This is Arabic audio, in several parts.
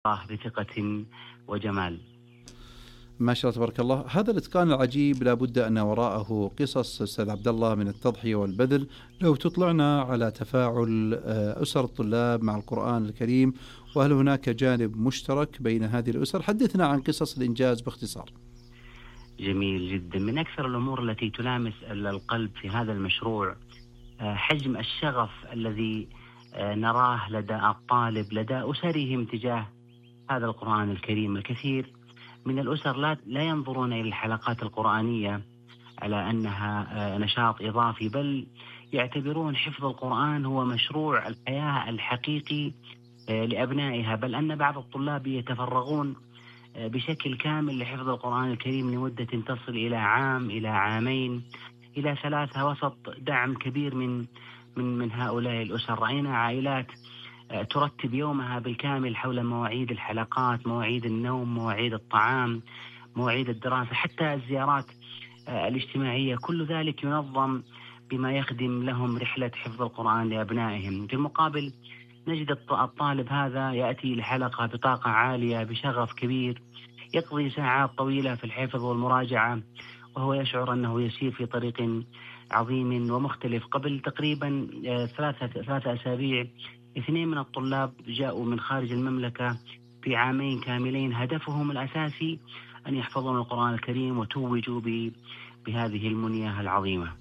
بثقة وجمال. ما شاء الله تبارك الله. هذا الإتقان العجيب لا بد أن وراءه قصص أستاذ عبد الله من التضحية والبذل. لو تطلعنا على تفاعل أسر الطلاب مع القرآن الكريم، وهل هناك جانب مشترك بين هذه الأسر؟ حدثنا عن قصص الإنجاز باختصار. جميل جدا. من أكثر الأمور التي تلامس القلب في هذا المشروع حجم الشغف الذي نراه لدى الطالب، لدى أسرهم تجاه هذا القرآن الكريم. الكثير من الأسر لا ينظرون إلى الحلقات القرآنية على أنها نشاط إضافي، بل يعتبرون حفظ القرآن هو مشروع الحياة الحقيقي لأبنائها، بل أن بعض الطلاب يتفرغون بشكل كامل لحفظ القرآن الكريم لمدة تصل إلى عام، إلى عامين، إلى 3 وسط دعم كبير من هؤلاء الأسر. رأينا عائلات ترتب يومها بالكامل حول مواعيد الحلقات، مواعيد النوم، مواعيد الطعام، مواعيد الدراسة، حتى الزيارات الاجتماعية. كل ذلك ينظم بما يخدم لهم رحلة حفظ القرآن لأبنائهم. في المقابل نجد الطالب هذا يأتي لحلقة بطاقة عالية، بشغف كبير، يقضي ساعات طويلة في الحفظ والمراجعة، وهو يشعر أنه يسير في طريق عظيم ومختلف. قبل تقريبا 3 أسابيع 2 من الطلاب جاءوا من خارج المملكة في عامين كاملين، هدفهم الأساسي أن يحفظون القرآن الكريم، وتوجوا بهذه المنية العظيمة.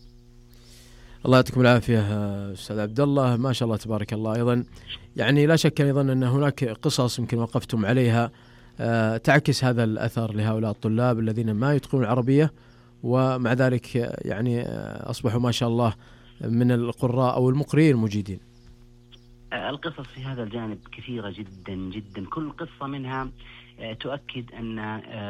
الله يعطيكم العافية أستاذ عبد الله، ما شاء الله تبارك الله. أيضا يعني لا شك أيضا أن هناك قصص يمكن وقفتم عليها تعكس هذا الأثر لهؤلاء الطلاب الذين ما يتقنون العربية، ومع ذلك يعني أصبحوا ما شاء الله من القراء أو المقرئين المجيدين. القصص في هذا الجانب كثيرة جدا جدا، كل قصة منها تؤكد أن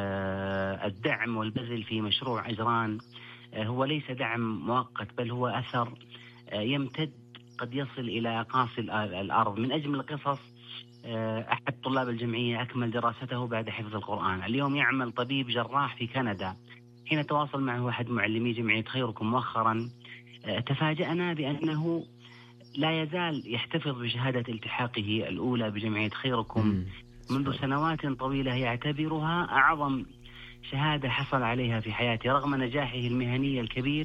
الدعم والبذل في مشروع أجران هو ليس دعم مؤقت، بل هو أثر يمتد، قد يصل إلى أقاصي الأرض. من أجمل القصص أحد طلاب الجمعية أكمل دراسته بعد حفظ القرآن، اليوم يعمل طبيب جراح في كندا. حين تواصل معه أحد معلمي جمعية خيركم مؤخرا تفاجأنا بأنه لا يزال يحتفظ بشهادة التحاقه الأولى بجمعية خيركم منذ سنوات طويلة، يعتبرها أعظم شهادة حصل عليها في حياته رغم نجاحه المهني الكبير،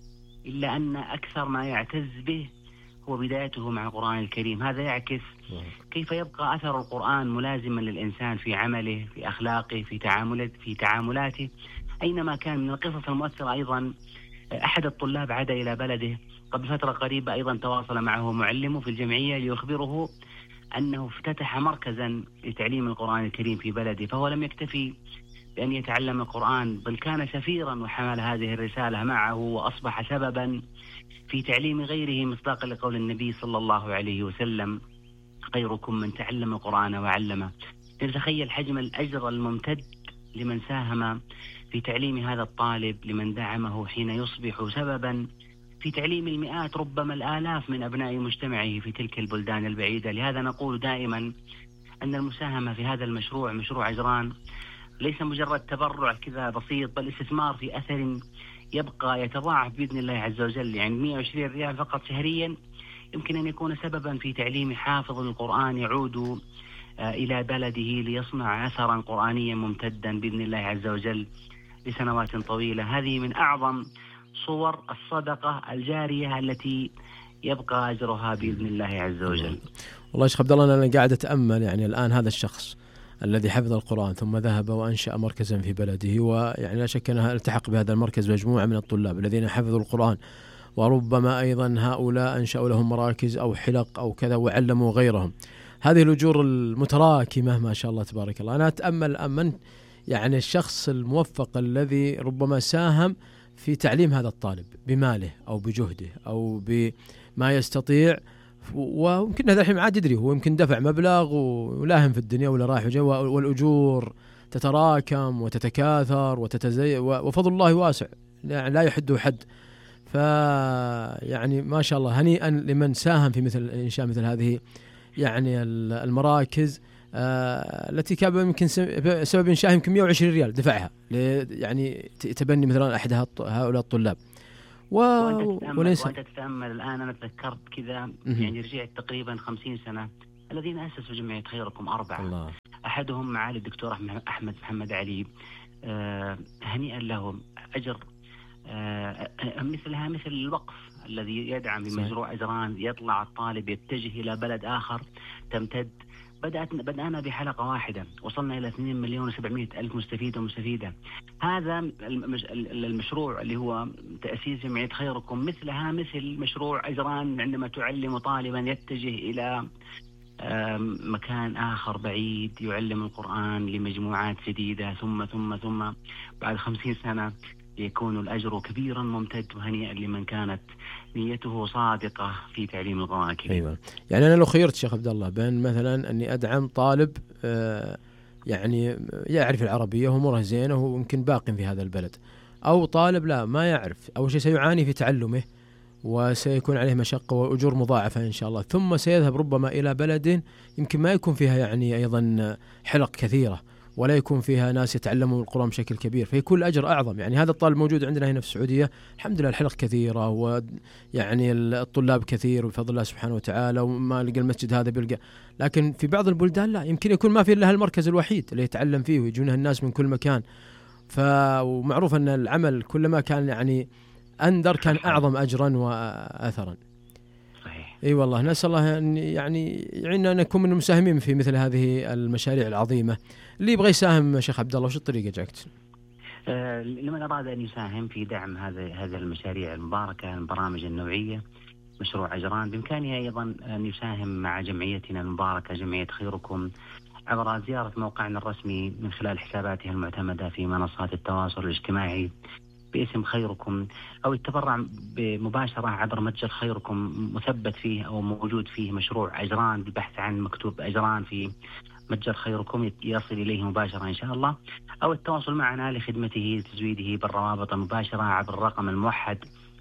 إلا أن أكثر ما يعتز به هو بدايته مع القرآن الكريم. هذا يعكس كيف يبقى أثر القرآن ملازما للإنسان في عمله، في أخلاقه، في تعاملاته أينما كان. من القصص المؤثرة أيضا أحد الطلاب عاد إلى بلده قبل فترة قريبة، أيضا تواصل معه معلمه في الجمعية ليخبره أنه افتتح مركزا لتعليم القرآن الكريم في بلده، فهو لم يكتفي بأن يتعلم القرآن، بل كان سفيرا وحمل هذه الرسالة معه، وأصبح سببا في تعليم غيره، مصداقا لقول النبي صلى الله عليه وسلم: خيركم من تعلم القرآن وعلمه. نتخيل حجم الأجر الممتد لمن ساهم في تعليم هذا الطالب، لمن دعمه حين يصبح سببا في تعليم المئات ربما الآلاف من أبناء مجتمعه في تلك البلدان البعيدة. لهذا نقول دائما أن المساهمة في هذا المشروع، مشروع أجران، ليس مجرد تبرع كذا بسيط، بل استثمار في أثر يبقى يتضاعف بإذن الله عز وجل. يعني 120 ريال فقط شهريا يمكن أن يكون سببا في تعليم حافظ القرآن يعود إلى بلده ليصنع أثرا قرآنيا ممتدا بإذن الله عز وجل لسنوات طويلة. هذه من أعظم صور الصدقة الجارية التي يبقى أجرها بإذن الله عز وجل. والله شيخ عبد الله، أنا قاعد أتأمل يعني الآن هذا الشخص الذي حفظ القرآن ثم ذهب وأنشأ مركزا في بلده، ويعني لا شك أنه التحق بهذا المركز مجموعة من الطلاب الذين حفظوا القرآن، وربما أيضا هؤلاء أنشأوا لهم مراكز أو حلق أو كذا وعلموا غيرهم. هذه الأجور المتراكمة ما شاء الله تبارك الله. أنا أتأمل أمن يعني الشخص الموفق الذي ربما ساهم في تعليم هذا الطالب بماله أو بجهده أو بما يستطيع، ويمكن هذا الحين عاد يدري هو يمكن دفع مبلغ ولاهم في الدنيا ولا رايح وجاي، والأجور تتراكم وتتكاثر وفضل الله واسع يعني لا يحده حد. فيعني ما شاء الله هنيئا لمن ساهم في مثل إنشاء مثل هذه يعني المراكز التي كان يمكن سبب إنشاء يمكن 120 ريال دفعها يعني تبني مثلا أحد هؤلاء الطلاب. وأنت تتأمل الآن، أنا تذكرت كذا يعني رجعت تقريبا 50 سنة الذين أسسوا جمعية خيركم 4 الله. أحدهم معالي الدكتور أحمد محمد علي، هنيئا لهم. أجر مثلها مثل الوقف الذي يدعم بمشروع أجران، يطلع الطالب يتجه إلى بلد آخر، تمتد. بدأنا بحلقة واحدة، وصلنا إلى 2,700,000 مستفيد ومستفيدة. هذا المشروع اللي هو تأسيس جمعية خيركم، مثلها مثل مشروع أجران، عندما تعلم طالبا يتجه إلى مكان آخر بعيد يعلم القرآن لمجموعات جديدة، ثم بعد 50 سنة يكون الأجر كبيرا ممتد، وهنيئا لمن كانت نيته صادقة في تعليم القرآن الكريم. أيوة. يعني أنا لو خيرت شيخ عبد الله بين مثلا أني أدعم طالب يعني يعرف العربية وأموره زينة ويمكن باق في هذا البلد، أو طالب لا ما يعرف، أول شيء سيعاني في تعلمه وسيكون عليه مشقة وأجور مضاعفة إن شاء الله، ثم سيذهب ربما إلى بلد يمكن ما يكون فيها يعني أيضا حلق كثيرة، ولا يكون فيها ناس يتعلموا القرآن بشكل كبير، فيكون الأجر أعظم. يعني هذا الطالب موجود عندنا هنا في السعودية الحمد لله، الحلق كثيرة ويعني الطلاب كثير بفضل الله سبحانه وتعالى، وما لقى المسجد هذا بيلقى. لكن في بعض البلدان لا، يمكن يكون ما في إلا المركز الوحيد اللي يتعلم فيه ويجونه الناس من كل مكان. ومعروف أن العمل كلما كان يعني أندر كان أعظم أجرا وأثرا. اي والله، نسأل الله ان يعني يعيننا نكون من المساهمين في مثل هذه المشاريع العظيمة. اللي يبغى يساهم شيخ عبد الله وش الطريقة جاكت؟ لمن أراد أن يساهم في دعم هذه المشاريع المباركة، البرامج النوعية، مشروع أجران، بإمكانه أيضا أن يساهم مع جمعيتنا المباركة جمعية خيركم عبر زيارة موقعنا الرسمي من خلال حساباتها المعتمدة في منصات التواصل الاجتماعي باسم خيركم، أو التبرع مباشرة عبر متجر خيركم مثبت فيه أو موجود فيه مشروع أجران، بالبحث عن مكتوب أجران في متجر خيركم يصل إليه مباشرة إن شاء الله، أو التواصل معنا لخدمته تزويده بالروابط المباشرة عبر الرقم الموحد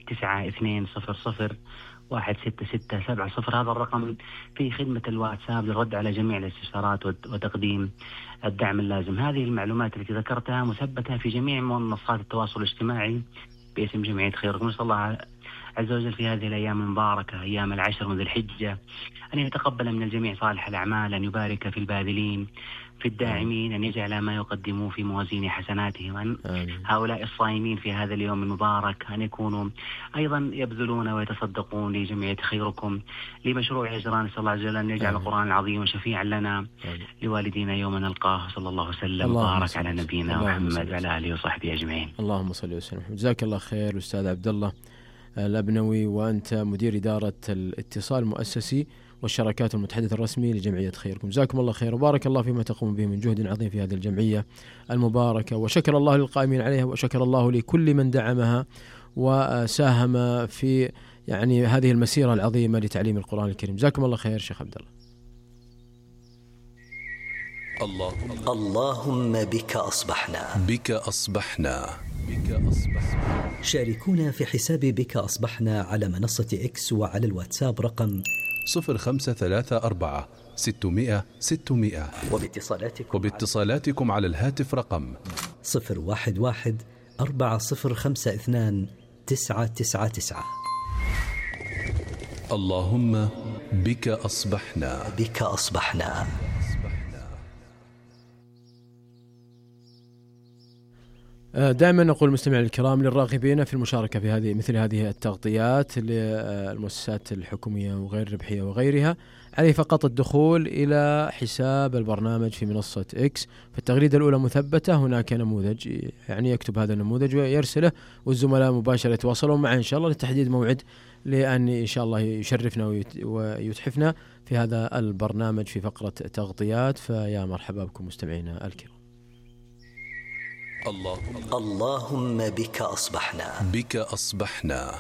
92001667. هذا الرقم في خدمة الواتساب للرد على جميع الاستفسارات وتقديم الدعم اللازم. هذه المعلومات التي ذكرتها مثبتة في جميع منصات التواصل الاجتماعي باسم جمعية خيركم. نسأل الله عز وجل في هذه الأيام المباركة، أيام العشر من ذي الحجة، أن يتقبل من الجميع صالح الأعمال، أن يبارك في الباذلين، في الداعمين، أن يجعل ما يقدموه في موازين حسناتهم، أن هؤلاء الصائمين في هذا اليوم المبارك أن يكونوا أيضا يبذلون ويتصدقون لجمعية خيركم لمشروع أجران. نسأل الله عز وجل أن يجعل القرآن العظيم شفيعا لنا لوالدينا يوم نلقاه، صلى الله وسلم وبارك على نبينا محمد وعلى آله وصحبه أجمعين. اللهم صل وسلم. جزاك الله خير الأستاذ عبد الله الأبنوي، وأنت مدير إدارة الاتصال المؤسسي والشراكات المتحدث الرسمي لجمعية خيركم. جزاكم الله خير وبارك الله فيما تقوم به من جهد عظيم في هذه الجمعية المباركة، وشكر الله للقائمين عليها، وشكر الله لكل من دعمها وساهم في يعني هذه المسيرة العظيمة لتعليم القرآن الكريم. جزاكم الله خير شيخ عبد الله. اللهم بك أصبحنا. بك أصبحنا. شاركونا في حساب بك أصبحنا على منصة إكس وعلى الواتساب رقم 0534 600 600، وباتصالاتكم على الهاتف رقم 011 4052 999. اللهم بك أصبحنا. بك أصبحنا. دائما نقول مستمعي الكرام للراغبين في المشاركة في مثل هذه التغطيات للمؤسسات الحكومية وغير الربحية وغيرها، عليه فقط الدخول إلى حساب البرنامج في منصة إكس. في التغريدة الأولى مثبتة هناك نموذج، يعني يكتب هذا النموذج ويرسله، والزملاء مباشرة يتواصلون معه إن شاء الله لتحديد موعد لأن إن شاء الله يشرفنا ويتحفنا في هذا البرنامج في فقرة تغطيات. فيا مرحبا بكم مستمعينا الكرام. اللهم بك أصبحنا. بك أصبحنا.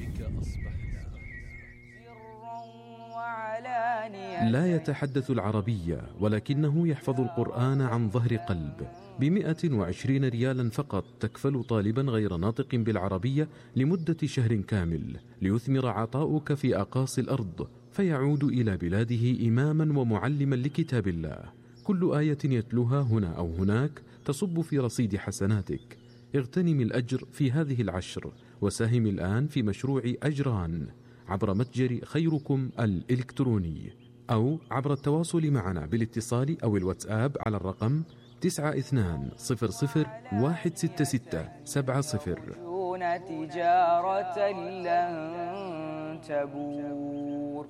لا يتحدث العربية ولكنه يحفظ القرآن عن ظهر قلب. ب120 ريالا فقط تكفل طالبا غير ناطق بالعربية لمدة شهر كامل ليثمر عطاؤك في أقاصي الأرض، فيعود إلى بلاده إماما ومعلما لكتاب الله. كل آية يتلوها هنا أو هناك تصب في رصيد حسناتك. اغتنم الأجر في هذه العشر وساهم الآن في مشروع أجران عبر متجر خيركم الإلكتروني أو عبر التواصل معنا بالاتصال أو الواتساب على الرقم 9200166770. تجارة لن تبور.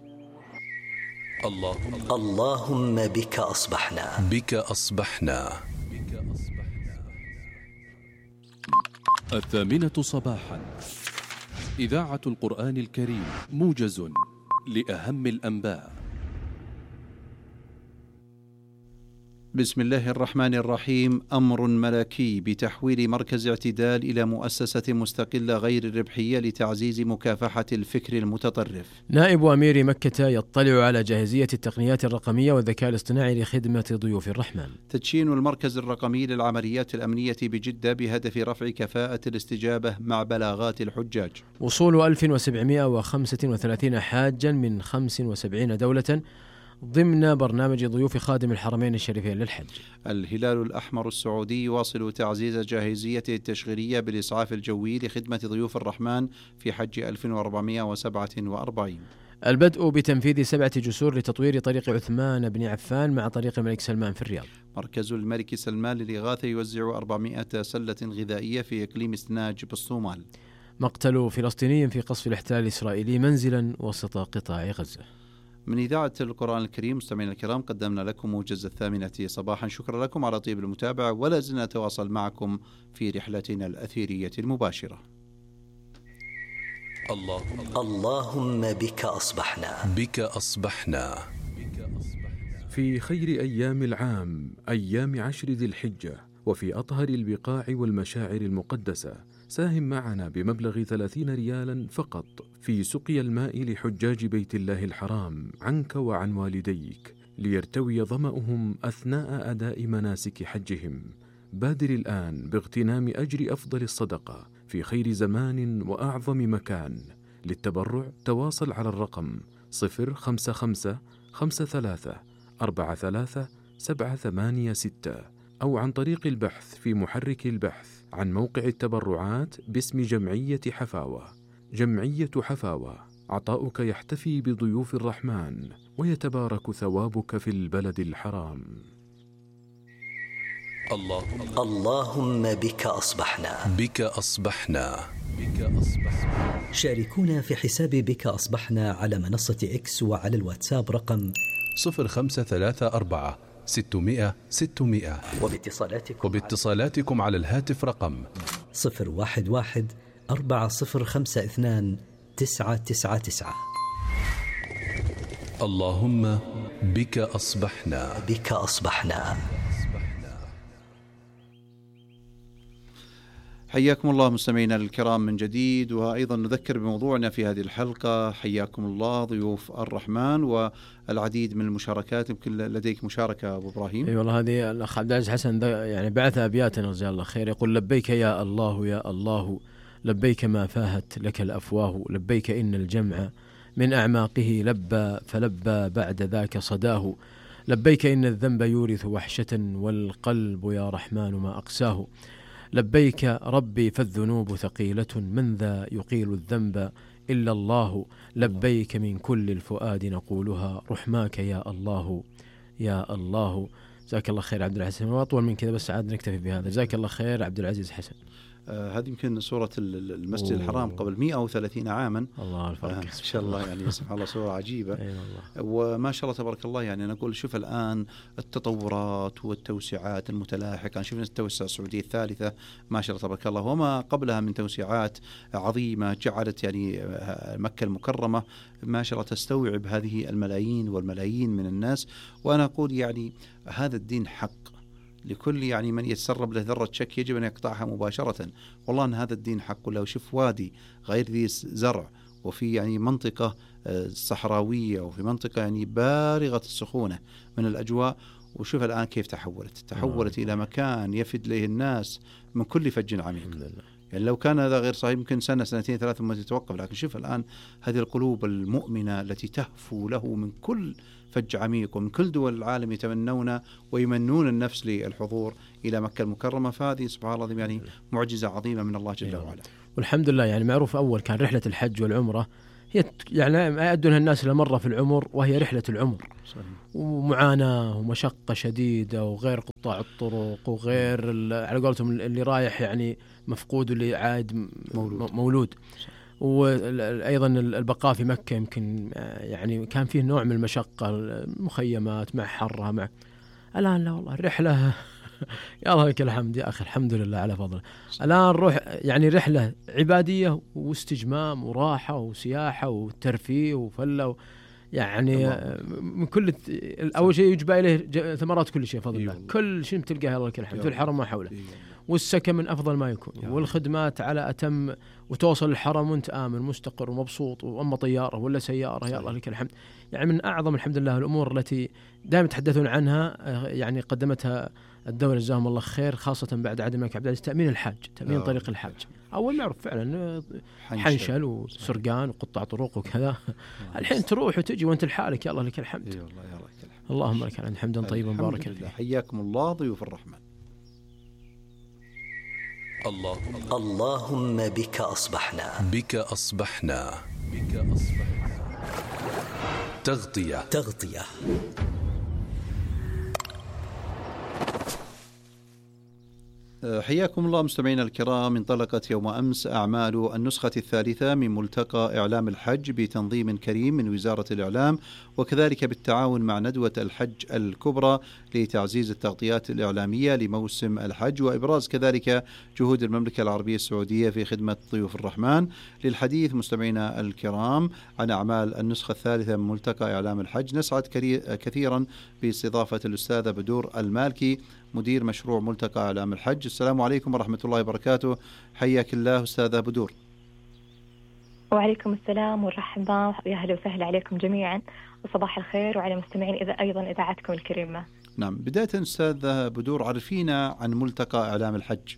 اللهم بك أصبحنا 8:00 صباحا، إذاعة القرآن الكريم، موجز لأهم الأنباء. بسم الله الرحمن الرحيم. أمر ملكي بتحويل مركز اعتدال إلى مؤسسة مستقلة غير ربحية لتعزيز مكافحة الفكر المتطرف. نائب أمير مكة يطلع على جاهزية التقنيات الرقمية والذكاء الاصطناعي لخدمة ضيوف الرحمن. تدشين المركز الرقمي للعمليات الأمنية بجدة بهدف رفع كفاءة الاستجابة مع بلاغات الحجاج. وصول 1735 حاجا من 75 دولة ضمن برنامج ضيوف خادم الحرمين الشريفين للحج. الهلال الأحمر السعودي يواصل تعزيز جاهزيته التشغيلية بالإسعاف الجوي لخدمة ضيوف الرحمن في حج 1447. البدء بتنفيذ 7 جسور لتطوير طريق عثمان بن عفان مع طريق الملك سلمان في الرياض. مركز الملك سلمان للإغاثة يوزع 400 سلة غذائية في إقليم سناج بالصومال. مقتل فلسطيني في قصف الاحتلال الإسرائيلي منزلا وسط قطاع غزة. من إذاعة القرآن الكريم مستمعينا الكرام، قدمنا لكم موجز 8 صباحا. شكرا لكم على طيب المتابعة، ولا زلنا نتواصل معكم في رحلتنا الأثيرية المباشرة. اللهم بك أصبحنا في خير أيام العام، أيام 10 ذي الحجة، وفي أطهر البقاع والمشاعر المقدسة. ساهم معنا بمبلغ 30 ريالا فقط في سقي الماء لحجاج بيت الله الحرام عنك وعن والديك، ليرتوي ظمأهم أثناء أداء مناسك حجهم. بادر الآن باغتنام أجر أفضل الصدقة في خير زمان وأعظم مكان. للتبرع تواصل على الرقم 055-53-43-786 أو عن طريق البحث في محرك البحث عن موقع التبرعات باسم جمعية حفاوة. جمعية حفاوة، عطاؤك يحتفي بضيوف الرحمن ويتبارك ثوابك في البلد الحرام. اللهم بك أصبحنا. شاركونا في حساب بك أصبحنا على منصة إكس وعلى الواتساب رقم 0534-600-600. وباتصالاتكم على الهاتف رقم 011-4052-999. اللهم بك أصبحنا. حياكم الله مستمعينا الكرام من جديد، وأيضا نذكر بموضوعنا في هذه الحلقة. حياكم الله ضيوف الرحمن والعديد من المشاركات. يمكن لديك مشاركة أبو إبراهيم؟ أي والله، هذه الأخ عبد العزيز حسن يعني بعث أبيات جزاه الله خير، يقول: لبيك يا الله يا الله، لبيك ما فاهت لك الأفواه، لبيك إن الجمع من أعماقه لبى، فلبى بعد ذاك صداه، لبيك إن الذنب يورث وحشة، والقلب يا رحمن ما أقساه، لبيك ربي فالذنوب ثقيلة، من ذا يقيل الذنب إلا الله، لبيك من كل الفؤاد نقولها، رحماك يا الله يا الله. جزاك الله خير عبد العزيز، وأطول من كذا بس عاد نكتفي بهذا. جزاك الله خير عبد العزيز حسن. هذه يمكن سورة المسجد الحرام قبل 130 عاما. الله الفرق. ما شاء الله، يعني سبحان الله سورة عجيبة. وما شاء الله تبارك الله. يعني نقول شوف الآن التطورات والتوسعات المتلاحقة. شفنا التوسعة السعودية الثالثة ما شاء الله تبارك الله، وما قبلها من توسعات عظيمة جعلت يعني مكة المكرمة ما شاء الله تستوعب هذه الملايين والملايين من الناس. وأنا أقول يعني هذا الدين حق لكل يعني من يتسرب له ذرة شك يجب أن يقطعها مباشرة. والله أن هذا الدين حق. ولو شوف وادي غير ذي زرع، وفي يعني منطقة صحراوية، وفي منطقة يعني بارغة السخونة من الأجواء، وشوف الآن كيف تحولت إلى مكان يفد إليه الناس من كل فج عميق. يعني لو كان هذا غير صحيح يمكن سنة سنتين ثلاثة ثم تتوقف، لكن شوف الآن هذه القلوب المؤمنة التي تهفو له من كل فج عميق، ومن كل دول العالم يتمنون ويمنون النفس للحضور إلى مكة المكرمة. فهذه سبحان الله يعني معجزة عظيمة من الله جل وعلا. والحمد لله. يعني معروف أول كان رحلة الحج والعمرة هي يعني يؤدونها الناس لمرة في العمر، وهي رحلة العمر. صحيح. ومعاناة ومشقة شديدة، وغير قطاع الطرق، وغير على قولتهم اللي رايح يعني مفقود واللي عاد مولود. وأيضا البقاء في مكة يمكن يعني كان فيه نوع من المشقة، المخيمات مع حرها مع. الآن لا والله الرحلة يا الله لك الحمد يا أخي، الحمد لله على فضله. الآن نروح يعني رحلة عبادية واستجمام وراحة وسياحة وترفيه وفلة يعني من كل. أول شيء يجب إليه ثمرات كل شيء فضل الله، كل شيء تلقاه يا الله لك الحمد في الحرم وحوله. والسكن من أفضل ما يكون، والخدمات على أتم، وتوصل الحرم وانت آمن مستقر ومبسوط. وأما طيارة ولا سيارة يا الله لك الحمد، يعني من أعظم الحمد لله الأمور التي دائما يتحدثون عنها يعني قدمتها الدولة جزاهم الله خير، خاصة بعد عهد الملك عبد العزيز، تأمين الحاج، تأمين طريق الحاج. أول ما يعرف فعلا حنشل وسرقان وقطع طرق وكذا. الحين تروح وتجي وانت لحالك يا الله لك الحمد. اللهم لك الحمد حمدا طيبا بارك فيه. حياكم الله ضيوف الرحمن. اللهم بك أصبحنا، بك أصبحنا، بك أصبحنا. تغطية. حياكم الله مستمعينا الكرام. انطلقت يوم أمس أعمال النسخة الثالثة من ملتقى إعلام الحج بتنظيم كريم من وزارة الإعلام، وكذلك بالتعاون مع ندوة الحج الكبرى لتعزيز التغطيات الإعلامية لموسم الحج، وإبراز كذلك جهود المملكة العربية السعودية في خدمة ضيوف الرحمن. للحديث مستمعينا الكرام عن أعمال النسخة الثالثة من ملتقى إعلام الحج، نسعد كثيرا باستضافة الأستاذة بدور المالكي مدير مشروع ملتقى إعلام الحج. السلام عليكم ورحمة الله وبركاته، حياك الله أستاذة بدور. وعليكم السلام والرحمة، يا أهلا وسهلا عليكم جميعا، وصباح الخير وعلى مستمعين أيضا إذاعتكم الكريمة. نعم، بداية أستاذة بدور عرفينا عن ملتقى إعلام الحج.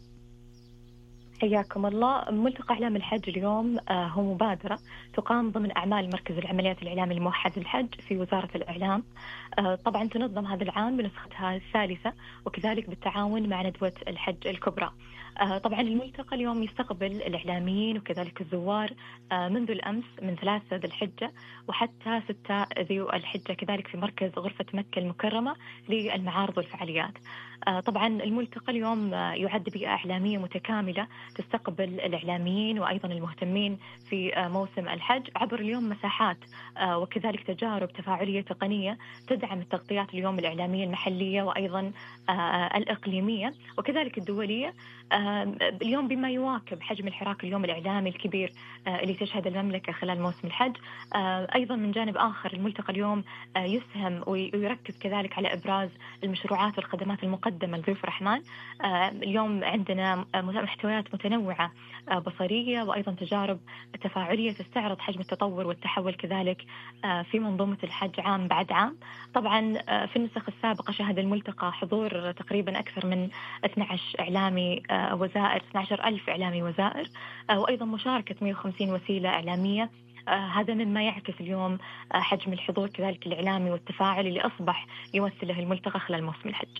حياكم الله. ملتقى إعلام الحج اليوم هو مبادرة تقام ضمن أعمال مركز العمليات الإعلامي الموحد للحج في وزارة الإعلام. طبعا تنظم هذا العام بنسختها الثالثة، وكذلك بالتعاون مع ندوة الحج الكبرى. طبعا الملتقى اليوم يستقبل الإعلاميين وكذلك الزوار منذ الأمس من 3 ذي الحجة وحتى 6 ذي الحجة، كذلك في مركز غرفة مكة المكرمة للمعارض والفعاليات. طبعا الملتقى اليوم يعد بيئة إعلامية متكاملة تستقبل الإعلاميين وأيضا المهتمين في موسم الحج عبر اليوم مساحات وكذلك تجارب تفاعلية تقنية تدعم التغطيات اليوم الإعلامية المحلية وأيضا الإقليمية وكذلك الدولية اليوم، بما يواكب حجم الحراك اليوم الإعلامي الكبير اللي تشهد المملكة خلال موسم الحج. أيضا من جانب آخر الملتقى اليوم يسهم ويركز كذلك على إبراز المشروعات والخدمات المقدمة لضيوف الرحمن. اليوم عندنا محتويات متنوعة بصرية وأيضا تجارب تفاعلية تستعرض حجم التطور والتحول كذلك في منظومة الحج عام بعد عام. طبعا في النسخ السابقة شهد الملتقى حضور تقريبا أكثر من 12 إعلامي وزائر، 12,000 إعلامي وزائر، وأيضا مشاركة 150 وسيلة إعلامية. هذا مما يعكس اليوم حجم الحضور كذلك الإعلامي والتفاعل اللي أصبح يمثله الملتقى خلال موسم الحج.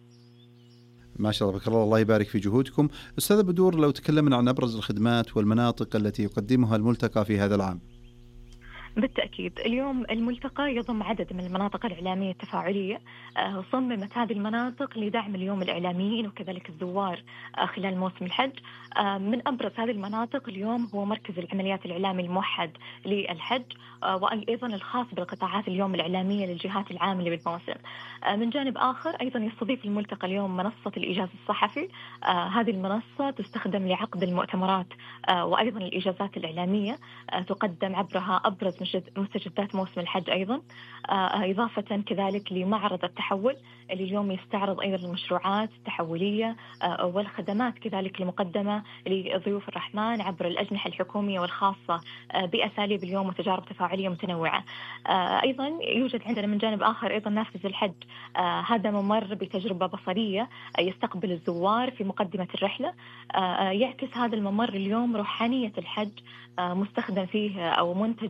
ما شاء الله، بارك الله يبارك في جهودكم. أستاذة بدور، لو تكلمنا عن أبرز الخدمات والمناطق التي يقدمها الملتقى في هذا العام. بالتأكيد اليوم الملتقى يضم عدد من المناطق الإعلامية التفاعلية. صممت هذه المناطق لدعم اليوم الإعلاميين وكذلك الزوار خلال موسم الحج. من أبرز هذه المناطق اليوم هو مركز العمليات الإعلامي الموحد للحج وأيضا الخاص بالقطاعات اليوم الإعلامية للجهات العاملة بالموسم. من جانب آخر أيضا يستضيف الملتقى اليوم منصة الإيجاز الصحفي. هذه المنصة تستخدم لعقد المؤتمرات وأيضا الإيجازات الإعلامية، تقدم عبرها أبرز مستجدات موسم الحج أيضا، إضافة كذلك لمعرض التحول اللي اليوم يستعرض أيضا المشروعات التحولية والخدمات كذلك المقدمة لضيوف الرحمن عبر الأجنحة الحكومية والخاصة بأساليب اليوم وتجارب تفاعلية متنوعة. أيضا يوجد عندنا من جانب آخر أيضا نافذ الحج. هذا ممر بتجربة بصرية يستقبل الزوار في مقدمة الرحلة. يعكس هذا الممر اليوم روحانية الحج، مستخدم فيه أو منتج به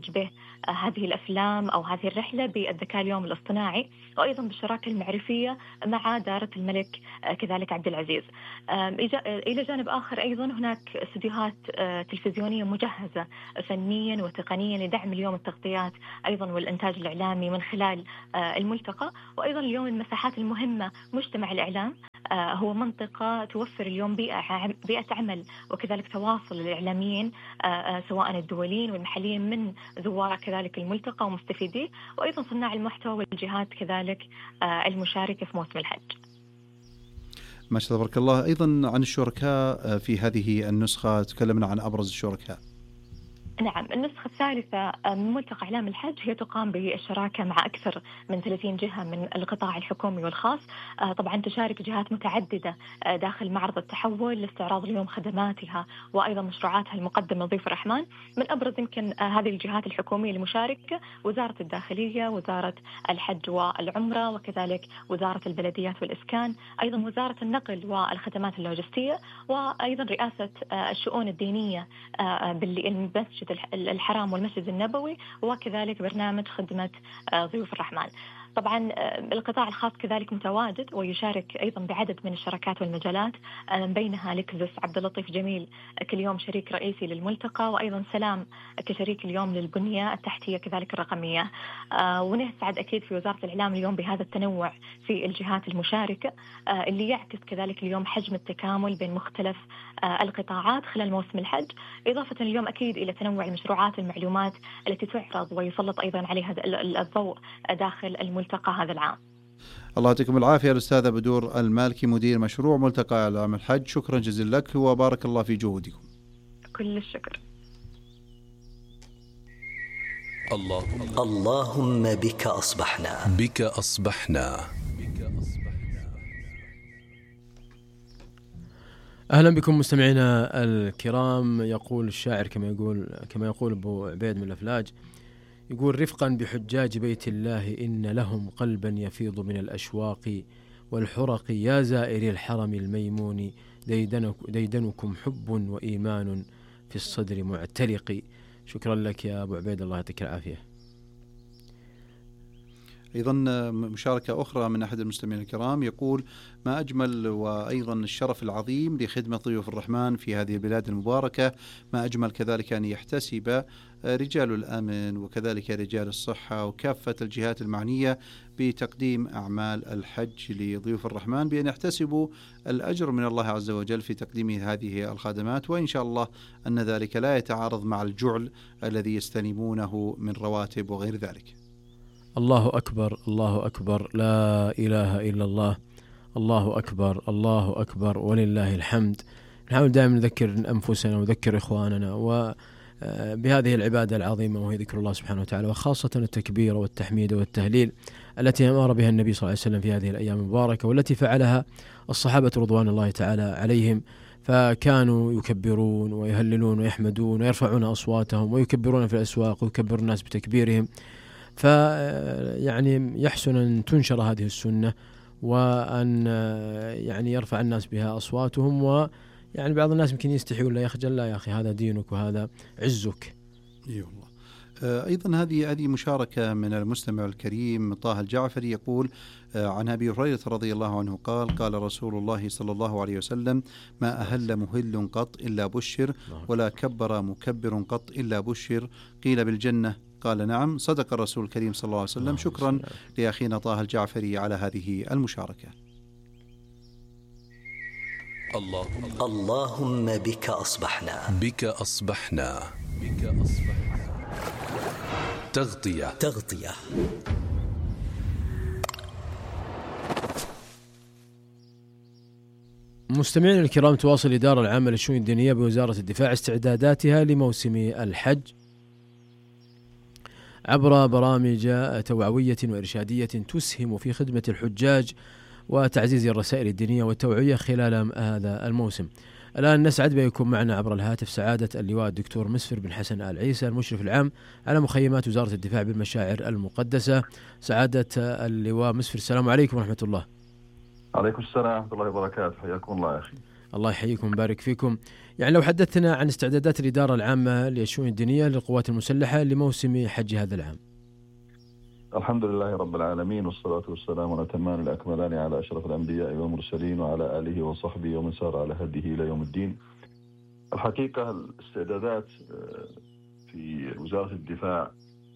هذه الأفلام أو هذه الرحلة بالذكاء اليوم الاصطناعي، وأيضا بالشراكة المعرفية مع دارة الملك كذلك عبد العزيز. إلى جانب آخر أيضا هناك استديوهات تلفزيونية مجهزة فنيا وتقنيا لدعم اليوم التغطيات أيضا والإنتاج الإعلامي من خلال الملتقى. وأيضا اليوم المساحات المهمة مجتمع الإعلام هو منطقة توفر اليوم بيئة عمل وكذلك تواصل الإعلاميين سواء الدوليين والمحليين من زوار كذلك الملتقى ومستفيديه، وأيضا صناع المحتوى والجهات كذلك المشاركة في موسم الحج. ما شاء الله تبارك الله. أيضا عن الشركاء في هذه النسخة تكلمنا عن أبرز الشركاء. نعم، النسخة الثالثة من ملتقى إعلام الحج هي تقام بالشراكة مع أكثر من 30 جهة من القطاع الحكومي والخاص. طبعا تشارك جهات متعددة داخل معرض التحول لاستعراض اليوم خدماتها وأيضا مشروعاتها المقدمة لضيوف الرحمن. من أبرز يمكن هذه الجهات الحكومية المشاركة وزارة الداخلية، وزارة الحج والعمرة، وكذلك وزارة البلديات والإسكان، أيضا وزارة النقل والخدمات اللوجستية، وأيضا رئاسة الشؤون الدينية بالمسجد الحرام والمسجد النبوي، وكذلك برنامج خدمة ضيوف الرحمن. طبعا القطاع الخاص كذلك متواجد ويشارك أيضا بعدد من الشراكات والمجالات، من بينها لكزس عبد اللطيف جميل كاليوم شريك رئيسي للملتقى، وأيضا سلام كشريك اليوم للبنية التحتية كذلك الرقمية. ونسعد أكيد في وزارة الإعلام اليوم بهذا التنوع في الجهات المشاركة اللي يعكس كذلك اليوم حجم التكامل بين مختلف القطاعات خلال موسم الحج، إضافة اليوم أكيد إلى تنوع المشروعات والمعلومات التي تعرض ويسلط أيضا عليها الضوء داخل الملتقى هذا العام. الله يعطيكم العافية الأستاذة بدور المالكي مدير مشروع ملتقى إعلام الحج، شكرا جزيلا لك وبارك الله في جهودكم. كل الشكر. اللهم بك أصبحنا. بك أصبحنا. أهلا بكم مستمعينا الكرام. يقول الشاعر كما يقول أبو عبيد من الأفلاج، يقول: رفقا بحجاج بيت الله إن لهم قلبا يفيض من الأشواق والحرق، يا زائري الحرم الميمون ديدنكم حب وإيمان في الصدر معتلق. شكرا لك يا أبو عبيد، الله يعطيك العافية. أيضا مشاركة أخرى من أحد المستمعين الكرام يقول: ما أجمل وأيضا الشرف العظيم لخدمة ضيوف الرحمن في هذه البلاد المباركة، ما أجمل كذلك أن يحتسب رجال الأمن وكذلك رجال الصحة وكافة الجهات المعنية بتقديم أعمال الحج لضيوف الرحمن بأن يحتسبوا الأجر من الله عز وجل في تقديم هذه الخدمات، وإن شاء الله أن ذلك لا يتعارض مع الجعل الذي يستلمونه من رواتب وغير ذلك. الله أكبر، الله أكبر، لا إله إلا الله، الله أكبر، الله أكبر ولله الحمد. نحاول دائما نذكر أنفسنا ونذكر إخواننا بهذه العبادة العظيمة وهي ذكر الله سبحانه وتعالى، وخاصة التكبير والتحميد والتهليل التي أمر بها النبي صلى الله عليه وسلم في هذه الأيام المباركة، والتي فعلها الصحابة رضوان الله تعالى عليهم، فكانوا يكبرون ويهللون ويحمدون ويرفعون أصواتهم ويكبرون في الأسواق ويكبر الناس بتكبيرهم. فيعني يحسن أن تنشر هذه السنة وأن يعني يرفع الناس بها أصواتهم، ويعني بعض الناس يمكن يستحي ولا يخجل. لا يا أخي، هذا دينك وهذا عزك. أي والله. أيضا هذه مشاركة من المستمع الكريم طه الجعفري يقول عن أبي هريرة رضي الله عنه قال رسول الله صلى الله عليه وسلم: ما أهل مهل قط إلا بشر، ولا كبر مكبر قط إلا بشر، قيل بالجنة، قال نعم، صدق الرسول الكريم صلى الله عليه وسلم. شكرا لأخينا طه الجعفري على هذه المشاركة. اللهم بك أصبحنا. بك أصبحنا. بك أصبحنا. تغطية. مستمعين الكرام، تواصل الإدارة العامة للشؤون الدينية بوزارة الدفاع استعداداتها لموسم الحج عبر برامج توعوية وإرشادية تسهم في خدمة الحجاج وتعزيز الرسائل الدينية والتوعية خلال هذا الموسم. الآن نسعد بيكون معنا عبر الهاتف سعادة اللواء الدكتور مسفر بن حسن آل عيسى، المشرف العام على مخيمات وزارة الدفاع بالمشاعر المقدسة. سعادة اللواء مسفر، السلام عليكم ورحمة الله. عليكم السلام ورحمة الله وبركاته، حياكم الله يا أخي. الله يحييكم ويبارك فيكم. يعني لو حدثنا عن استعدادات الإدارة العامة للشؤون الدينية للقوات المسلحة لموسم حج هذا العام. الحمد لله رب العالمين، والصلاة والسلام الأتمان الأكملان على أشرف الأنبياء والمرسلين وعلى آله وصحبه ومن سار على هديه إلى يوم الدين. الحقيقة الاستعدادات في وزارة الدفاع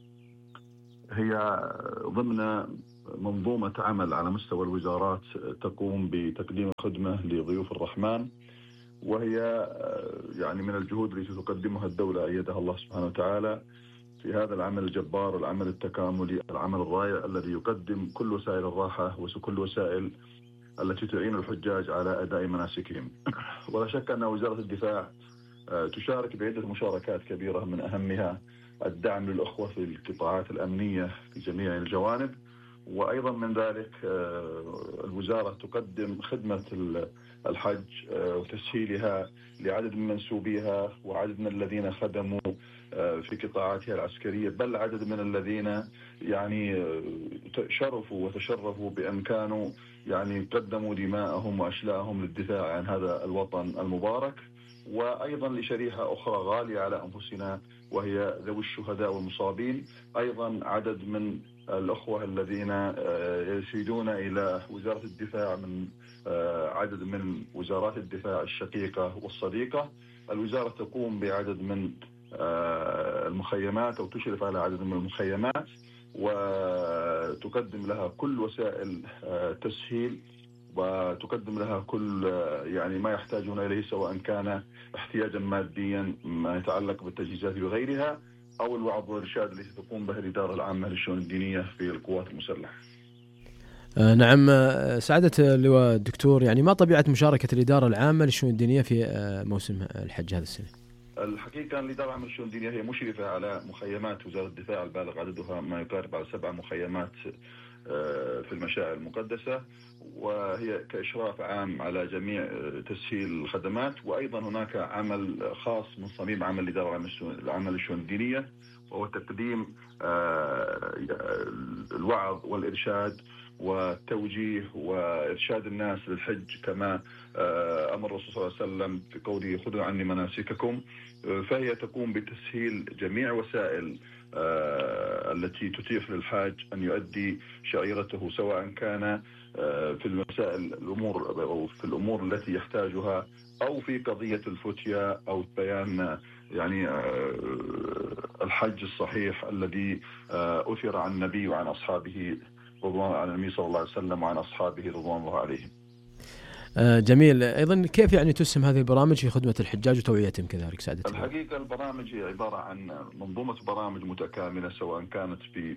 هي ضمن منظومة عمل على مستوى الوزارات تقوم بتقديم خدمة لضيوف الرحمن، وهي يعني من الجهود التي تقدمها الدولة أيدها الله سبحانه وتعالى في هذا العمل الجبار، العمل التكاملي، العمل الرائع الذي يقدم كل وسائل الراحة وكل وسائل التي تعين الحجاج على أداء مناسكهم. ولا شك أن وزارة الدفاع تشارك بعدة مشاركات كبيرة، من أهمها الدعم للأخوة في القطاعات الأمنية في جميع الجوانب، وأيضا من ذلك الوزارة تقدم خدمة الحج وتسهيلها لعدد من منسوبيها وعدد من الذين خدموا في قطاعاتها العسكرية، بل عدد من الذين يعني شرفوا وتشرفوا بأن كانوا يعني قدموا دماءهم وأشلاءهم للدفاع عن هذا الوطن المبارك. وأيضا لشريحة أخرى غالية على أنفسنا وهي ذوي الشهداء والمصابين، أيضا عدد من الأخوة الذين يسيدون إلى وزارة الدفاع من عدد من وزارات الدفاع الشقيقة والصديقة. الوزارة تقوم بعدد من المخيمات أو تشرف على عدد من المخيمات وتقدم لها كل وسائل تسهيل، وتقدم لها كل يعني ما يحتاجون إليه، سواء كان احتياجا ماديا ما يتعلق بالتجهيزات وغيرها، أو الوعظ والإرشاد التي تقوم به الإدارة العامة للشؤون الدينية في القوات المسلحة. نعم سعادة اللواء الدكتور، يعني ما طبيعة مشاركة الإدارة العامة للشؤون الدينية في موسم الحج هذا السنة؟ الحقيقة الإدارة العامة للشؤون الدينية هي مشرفة على مخيمات وزارة الدفاع البالغ عددها ما يقارب على 7 مخيمات في المشاعر المقدسة، وهي كإشراف عام على جميع تسهيل الخدمات. وأيضا هناك عمل خاص من صميم عمل الإدارة العامة للشؤون الدينية، وهو تقديم الوعظ والإرشاد والتوجيه وإرشاد الناس للحج كما أمر الرسول صلى الله عليه وسلم في قوله خذوا عني مناسككم. فهي تقوم بتسهيل جميع وسائل التي تتيح للحاج أن يؤدي شعيرته، سواء كان في المسائل الأمور أو في الأمور التي يحتاجها، أو في قضية الفتية أو بيان يعني الحج الصحيح الذي أثر عن النبي وعن أصحابه رضوان عن النبي صلى الله عليه وسلم وعن أصحابه رضوان الله عليهم. جميل. أيضا كيف يعني تسهم هذه البرامج في خدمة الحجاج وتوعيتهم كذلك سعادتي؟ الحقيقة البرامج هي عبارة عن منظومة برامج متكاملة، سواء كانت في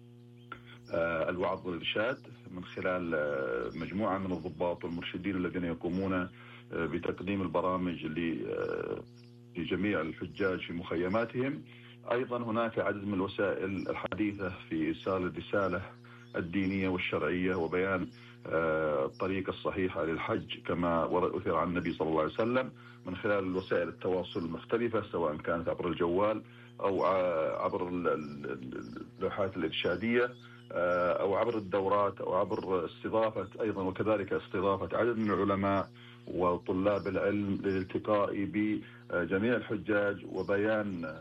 الوعظ والإرشاد من خلال مجموعة من الضباط والمرشدين الذين يقومون بتقديم البرامج لجميع الحجاج في مخيماتهم. أيضا هناك عدد من الوسائل الحديثة في إرسال الرسالة الدينية والشرعية وبيان الطريقة الصحيحة للحج كما أثر عن النبي صلى الله عليه وسلم من خلال وسائل التواصل المختلفة، سواء كانت عبر الجوال أو عبر اللوحات الإرشادية أو عبر الدورات أو عبر استضافة أيضا وكذلك استضافة عدد من العلماء وطلاب العلم للالتقاء بجميع الحجاج وبيان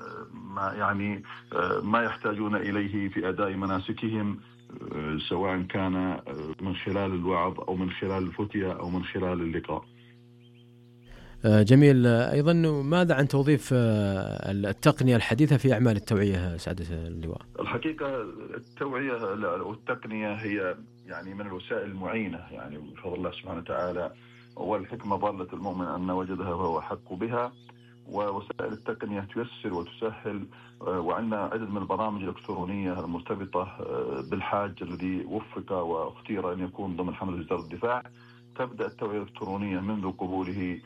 ما يحتاجون إليه في أداء مناسكهم، سواء كان من خلال الوعظ أو من خلال الفتية أو من خلال اللقاء. جميل. أيضا ماذا عن توظيف التقنية الحديثة في أعمال التوعية سعادة اللواء؟ الحقيقة التوعية والتقنية هي يعني من الوسائل المعينة يعني بفضل الله سبحانه وتعالى، والحكمة ضالة المؤمن أن وجدها فهو حق بها، ووسائل التقنية تيسر وتسهل. وعندنا عدد من البرامج الإلكترونية المرتبطة بالحاج الذي وفق واختير أن يكون ضمن حملة وزارة الدفاع. تبدأ التوعية الإلكترونية منذ قبوله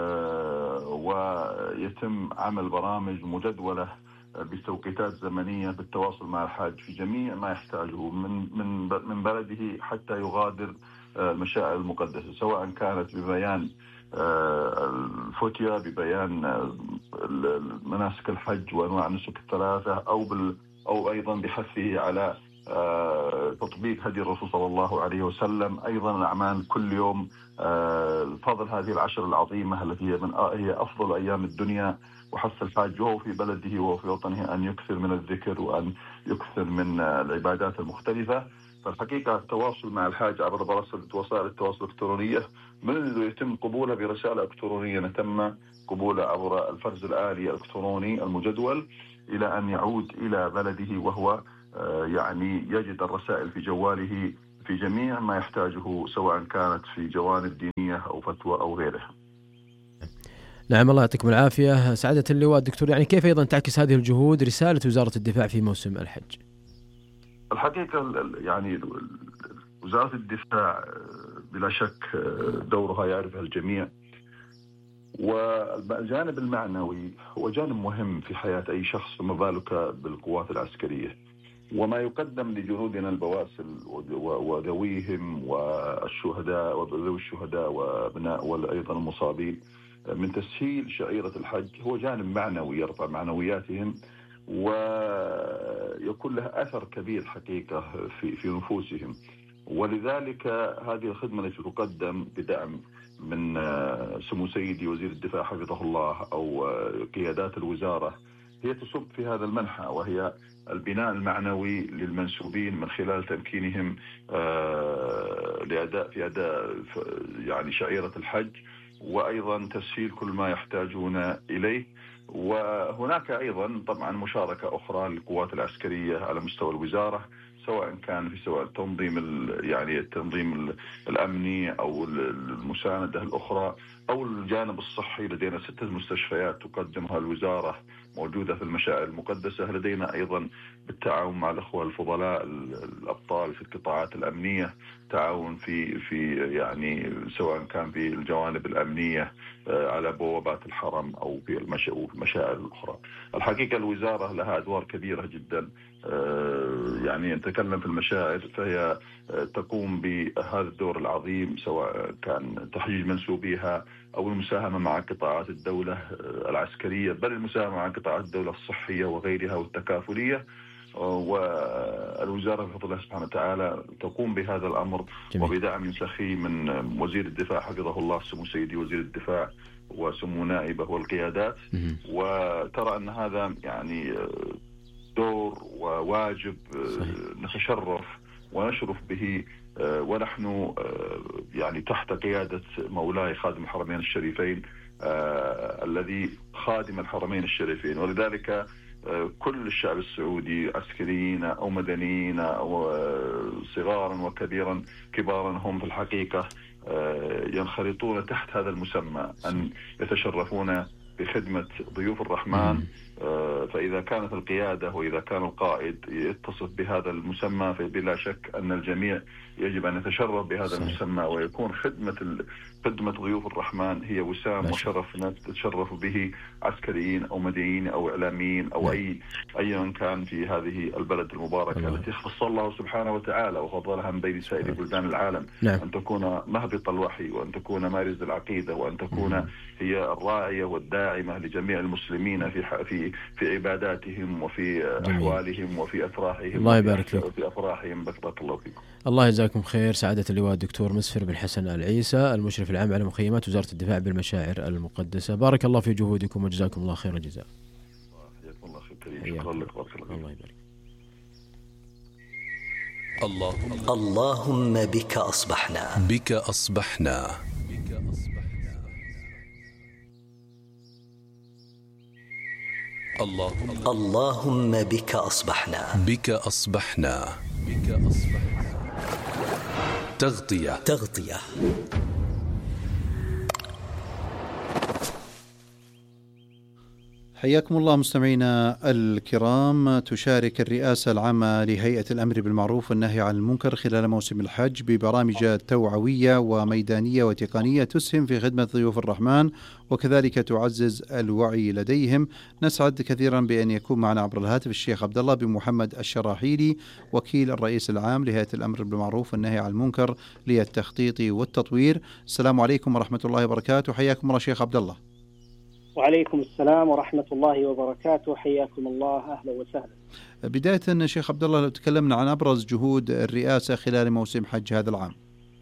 ويتم عمل برامج مجدولة بتوقيتات زمنية بالتواصل مع الحاج في جميع ما يحتاجه من بلده حتى يغادر المشاعر المقدسة، سواء كانت ببيان الفتية، ببيان مناسك الحج وأنواع النسك الثلاثة، أو أيضا بحثه على تطبيق هدي الرسول صلى الله عليه وسلم، أيضا الأعمال كل يوم، فضل هذه العشر العظيمة التي هي أفضل أيام الدنيا، وحث الحاج وهو في بلده وفي وطنه أن يكثر من الذكر وأن يكثر من العبادات المختلفة. فالحقيقة التواصل مع الحاج عبر وسائل التواصل الإلكترونية منذ يتم قبوله برسالة إلكترونية تم قبوله عبر الفرز الآلي الإلكتروني المجدول، إلى أن يعود إلى بلده وهو يعني يجد الرسائل في جواله في جميع ما يحتاجه، سواء كانت في جوانب دينية أو فتوى أو غيرها. نعم، الله يعطيكم العافية سعادة اللواء الدكتور. يعني كيف أيضا تعكس هذه الجهود رسالة وزارة الدفاع في موسم الحج؟ الحقيقة يعني وزارة الدفاع بلا شك دورها يعرفها الجميع، والجانب المعنوي هو جانب مهم في حياة أي شخص، فما بالك بالقوات العسكرية. وما يقدم لجنودنا البواسل وذويهم والشهداء وذوي الشهداء وابناء وأيضا المصابين من تسهيل شعيرة الحج هو جانب معنوي يرفع معنوياتهم، ويكون له أثر كبير حقيقة في نفوسهم. ولذلك هذه الخدمة التي تقدم بدعم من سمو سيدي وزير الدفاع حفظه الله أو قيادات الوزارة هي تصب في هذا المنحى، وهي البناء المعنوي للمنسوبين من خلال تمكينهم في أداء يعني شعيرة الحج، وأيضا تسهيل كل ما يحتاجون إليه. وهناك أيضا طبعا مشاركة أخرى للقوات العسكرية على مستوى الوزارة، سواء كان في التنظيم الأمني أو المساندة الأخرى أو الجانب الصحي. لدينا 6 مستشفيات تقدمها الوزارة موجودة في المشاعر المقدسة. لدينا أيضا بالتعاون مع الأخوة الفضلاء الأبطال في القطاعات الأمنية تعاون في يعني سواء كان في الجوانب الأمنية على بوابات الحرم أو في المشاعر الأخرى. الحقيقة الوزارة لها أدوار كبيرة جدا، يعني نتكلم في المشاعر فهي تقوم بهذا الدور العظيم، سواء كان تحجيج منسوبيها أو المساهمة مع قطاعات الدولة العسكرية، بل المساهمة مع قطاعات الدولة الصحية وغيرها والتكافلية. والوزارة بفضل الله سبحانه وتعالى تقوم بهذا الأمر وبدعم سخي من وزير الدفاع حفظه الله سمو سيدي وزير الدفاع وسمو نائبه والقيادات. وترى أن هذا يعني دور وواجب نتشرف ونشرف به، ونحن يعني تحت قيادة مولاي خادم الحرمين الشريفين الذي خادم الحرمين الشريفين. ولذلك كل الشعب السعودي عسكريين أو مدنيين أو صغارا وكبيرا كبارا هم في الحقيقة ينخرطون تحت هذا المسمى، أن يتشرفون بخدمة ضيوف الرحمن. فإذا كانت القيادة وإذا كان القائد يتصف بهذا المسمى فبلا شك أن الجميع يجب أن يتشرف بهذا المسمى، ويكون خدمة ضيوف الرحمن هي وسام وشرف تتشرف به عسكريين أو مدنيين أو إعلاميين أو أي كان في هذه البلد المباركة التي خص الله سبحانه وتعالى وفضلها من بين سائر بلدان العالم أن تكون مهبط الوحي، وأن تكون مارز العقيدة، وأن تكون هي الراعية والداعمة لجميع المسلمين في عباداتهم وفي أحوالهم وفي أفراحهم. الله يبارك فيك. في أفراحهم. بارك الله فيكم. الله يجزاكم خير سعادة اللواء الدكتور مسفر بن حسن العيسى المشرف العام على مخيمات وزارة الدفاع بالمشاعر المقدسة. بارك الله في جهودكم وجزاكم الله خير الجزاء. حياكم الله خير. شكرا لك. الله يبارك. اللهم بك أصبحنا. بك أصبحنا. اللهم بك أصبحنا. بك أصبحنا. تغطية. حياكم الله مستمعينا الكرام. تشارك الرئاسة العامة لهيئة الأمر بالمعروف والنهي عن المنكر خلال موسم الحج ببرامج توعوية وميدانية وتقنية تسهم في خدمة ضيوف الرحمن وكذلك تعزز الوعي لديهم. نسعد كثيرا بأن يكون معنا عبر الهاتف الشيخ عبد الله بن محمد الشراحيلي وكيل الرئيس العام لهيئة الأمر بالمعروف والنهي عن المنكر للتخطيط والتطوير. السلام عليكم ورحمة الله وبركاته. حياكم الله شيخ عبد الله. وعليكم السلام ورحمة الله وبركاته. حياكم الله. أهلا وسهلا. بداية شيخ عبد الله، لو تكلمنا عن أبرز جهود الرئاسة خلال موسم حج هذا العام.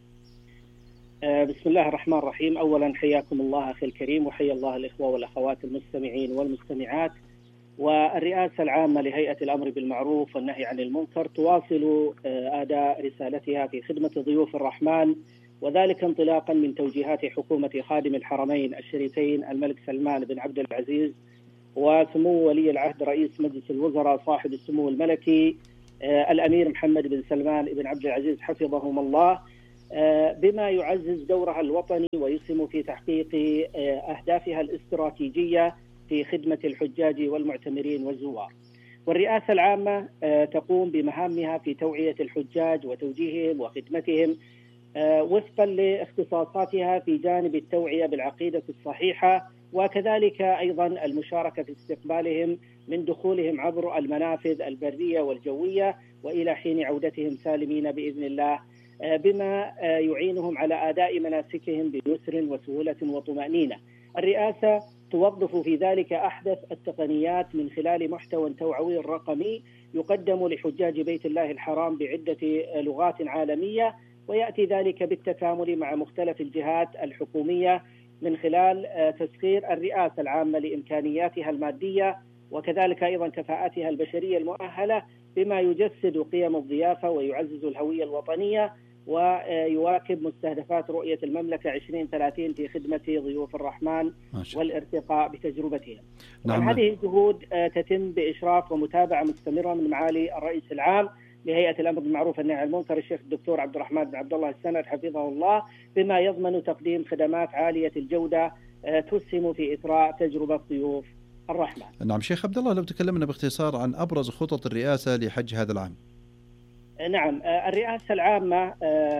بسم الله الرحمن الرحيم. أولا حياكم الله أخي الكريم، وحيا الله الإخوة والأخوات المستمعين والمستمعات. والرئاسة العامة لهيئة الأمر بالمعروف والنهي عن المنكر تواصل أداء رسالتها في خدمة ضيوف الرحمن، وذلك انطلاقا من توجيهات حكومة خادم الحرمين الشريفين الملك سلمان بن عبد العزيز وسمو ولي العهد رئيس مجلس الوزراء صاحب السمو الملكي الأمير محمد بن سلمان بن عبد العزيز حفظهم الله، بما يعزز دورها الوطني ويسهم في تحقيق أهدافها الاستراتيجية في خدمة الحجاج والمعتمرين والزوار. والرئاسة العامة تقوم بمهامها في توعية الحجاج وتوجيههم وخدمتهم وفقا لاختصاصاتها في جانب التوعية بالعقيدة الصحيحة، وكذلك أيضا المشاركة في استقبالهم من دخولهم عبر المنافذ البرية والجوية وإلى حين عودتهم سالمين بإذن الله، بما يعينهم على أداء مناسكهم بيسر وسهولة وطمأنينة. الرئاسة توظف في ذلك أحدث التقنيات من خلال محتوى توعوي رقمي يقدم لحجاج بيت الله الحرام بعدة لغات عالمية، ويأتي ذلك بالتكامل مع مختلف الجهات الحكومية من خلال تسخير الرئاسة العامة لإمكانياتها المادية وكذلك أيضا كفاءاتها البشرية المؤهلة، بما يجسد قيم الضيافة ويعزز الهوية الوطنية ويواكب مستهدفات رؤية المملكة 2030 في خدمة ضيوف الرحمن والارتقاء بتجربتهم. نعم. هذه الجهود تتم بإشراف ومتابعة مستمرة من معالي الرئيس العام لهيئة الأمر بالمعروف والنهي عن المنكر الشيخ الدكتور عبد الرحمن بن عبد الله السند حفظه الله، بما يضمن تقديم خدمات عالية الجودة تسهم في إثراء تجربة ضيوف الرحمن. نعم شيخ عبد الله، لو تكلمنا باختصار عن أبرز خطط الرئاسة لحج هذا العام. نعم، الرئاسة العامة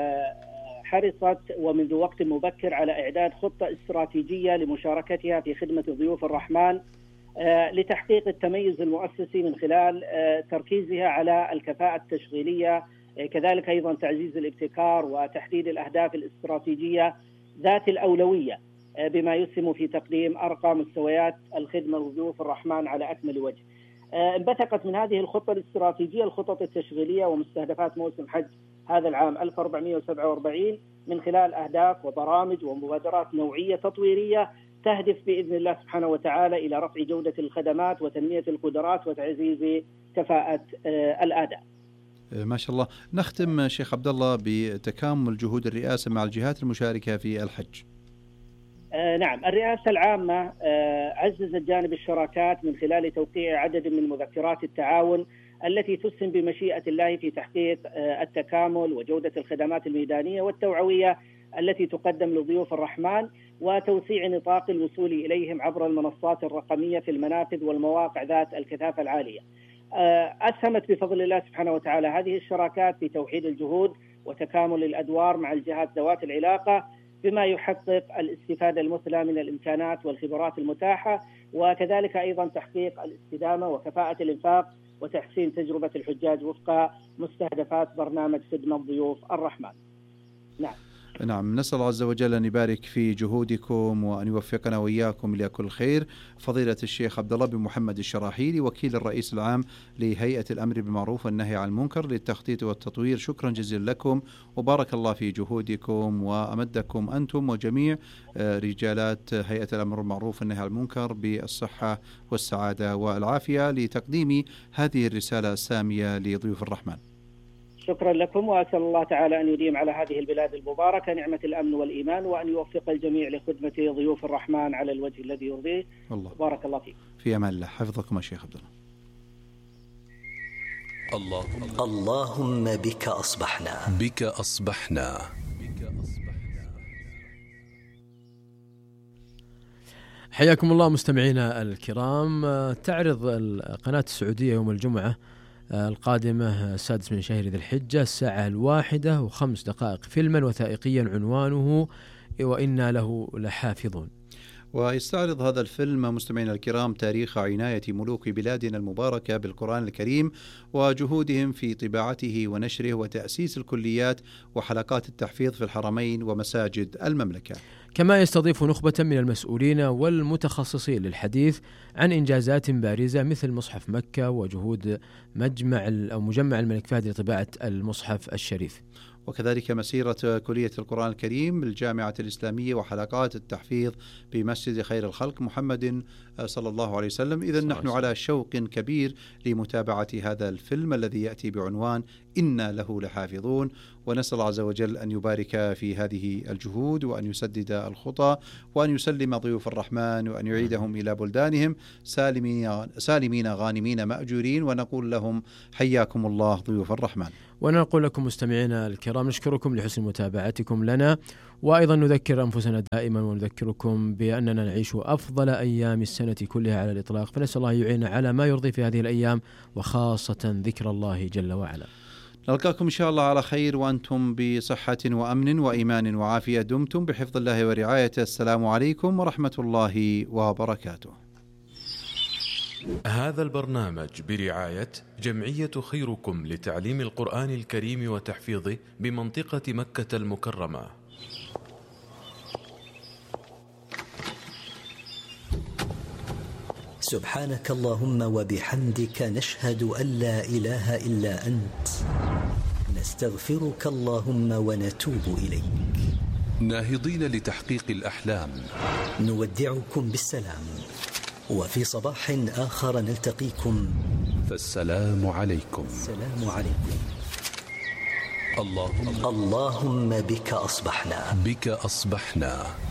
حرصت ومنذ وقت مبكر على إعداد خطة استراتيجية لمشاركتها في خدمة ضيوف الرحمن لتحقيق التميز المؤسسي من خلال تركيزها على الكفاءة التشغيلية، كذلك أيضا تعزيز الابتكار وتحديد الأهداف الاستراتيجية ذات الأولوية، بما يسهم في تقديم أرقى مستويات الخدمة لضيوف الرحمن على أكمل وجه. انبثقت من هذه الخطة الاستراتيجية الخطط التشغيلية ومستهدفات موسم حج هذا العام 1447 من خلال أهداف وبرامج ومبادرات نوعية تطويرية تهدف بإذن الله سبحانه وتعالى إلى رفع جودة الخدمات وتنمية القدرات وتعزيز كفاءة الأداء. ما شاء الله. نختم شيخ عبد الله بتكامل جهود الرئاسة مع الجهات المشاركة في الحج. نعم، الرئاسة العامة عززت جانب الشراكات من خلال توقيع عدد من مذكرات التعاون التي تسهم بمشيئة الله في تحقيق التكامل وجودة الخدمات الميدانية والتوعوية التي تقدم لضيوف الرحمن، وتوسيع نطاق الوصول إليهم عبر المنصات الرقمية في المنافذ والمواقع ذات الكثافة العالية. أسهمت بفضل الله سبحانه وتعالى هذه الشراكات في توحيد الجهود وتكامل الأدوار مع الجهات ذوات العلاقة، بما يحقق الاستفادة المثلى من الإمكانات والخبرات المتاحة، وكذلك أيضا تحقيق الاستدامة وكفاءة الإنفاق وتحسين تجربة الحجاج وفق مستهدفات برنامج خدمة ضيوف الرحمن. نعم، نسأل الله عز وجل أن يبارك في جهودكم وأن يوفقنا وإياكم لكل خير. فضيلة الشيخ عبد الله بن محمد الشراحيلي وكيل الرئيس العام لهيئة الأمر بالمعروف والنهي عن المنكر للتخطيط والتطوير، شكرا جزيلا لكم وبارك الله في جهودكم وأمدكم أنتم وجميع رجالات هيئة الأمر بالمعروف والنهي عن المنكر بالصحة والسعادة والعافية لتقديم هذه الرسالة السامية لضيوف الرحمن. شكرا لكم، وأسأل الله تعالى أن يديم على هذه البلاد المباركة نعمة الأمن والإيمان، وأن يوفق الجميع لخدمة ضيوف الرحمن على الوجه الذي يرضيه. بارك الله فيك. في أمان الله. حفظكم الشيخ عبد الله. اللهم بك أصبحنا. بك أصبحنا. حياكم الله مستمعينا الكرام. تعرض القناة السعودية يوم الجمعة القادمة 6 من شهر ذي الحجة الساعة 1:05 فيلما وثائقيا عنوانه وإنا له لحافظون. ويستعرض هذا الفيلم مستمعينا الكرام تاريخ عناية ملوك بلادنا المباركة بالقرآن الكريم وجهودهم في طباعته ونشره وتأسيس الكليات وحلقات التحفيظ في الحرمين ومساجد المملكة. كما يستضيف نخبة من المسؤولين والمتخصصين للحديث عن إنجازات بارزة مثل مصحف مكة وجهود مجمع الملك فهد لطباعة المصحف الشريف. وكذلك مسيرة كلية القرآن الكريم بالجامعة الإسلامية وحلقات التحفيظ بمسجد خير الخلق محمد صلى الله عليه وسلم. إذن نحن على شوق كبير لمتابعة هذا الفيلم الذي يأتي بعنوان إنا له لحافظون، ونسأل الله عز وجل أن يبارك في هذه الجهود وأن يسدد الخطى وأن يسلم ضيوف الرحمن وأن يعيدهم إلى بلدانهم سالمين غانمين مأجورين، ونقول لهم حياكم الله ضيوف الرحمن. ونقول لكم مستمعينا الكرام نشكركم لحسن متابعتكم لنا، وأيضا نذكر أنفسنا دائما ونذكركم بأننا نعيش أفضل أيام السنة كلها على الإطلاق، فنسأل الله يعيننا على ما يرضي في هذه الأيام، وخاصة ذكر الله جل وعلا. نلقاكم إن شاء الله على خير وأنتم بصحة وأمن وإيمان وعافية، دمتم بحفظ الله ورعايته. السلام عليكم ورحمة الله وبركاته. هذا البرنامج برعاية جمعية خيركم لتعليم القرآن الكريم وتحفيظه بمنطقة مكة المكرمة. سبحانك اللهم وبحمدك نشهد أن لا إله إلا أنت، نستغفرك اللهم ونتوب إليك. ناهضين لتحقيق الأحلام نودعكم بالسلام، وفي صباح آخر نلتقيكم، فالسلام عليكم. السلام عليكم. اللهم بك أصبحنا. بك أصبحنا.